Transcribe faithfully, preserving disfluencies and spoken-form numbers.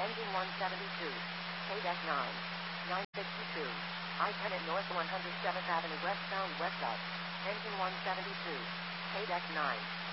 Engine one seventy-two. K nine. nine sixty-two. I ten at North one hundred seventh Avenue westbound west up. Engine one seventy-two. K nine.